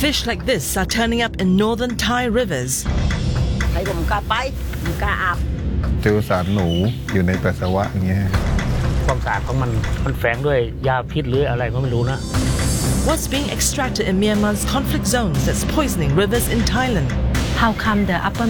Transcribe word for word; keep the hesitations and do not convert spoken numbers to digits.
Fish like this are turning up in northern Thai rivers. ใครผมกล้าไปผมกล้าอาบเจอสารหนูอยู่ในปัสสาวะอย่างเงี้ยความสะอาดของมันมันแฝงด้วยยาพิษหรืออะไรก็ไม่รู้นะ What's being extracted in Myanmar's conflict zones that's poisoning rivers in Thailand? How come the upper